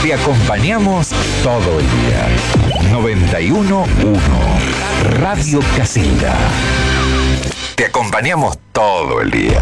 Te acompañamos todo el día. 91.1 Radio Casita. Te acompañamos todo el día.